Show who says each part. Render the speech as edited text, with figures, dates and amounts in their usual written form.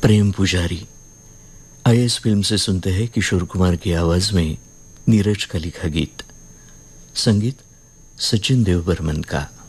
Speaker 1: प्रेम पुजारी। आइए इस फिल्म से सुनते हैं किशोर कुमार की आवाज में नीरज का लिखा गीत, संगीत सचिन देव बर्मन का।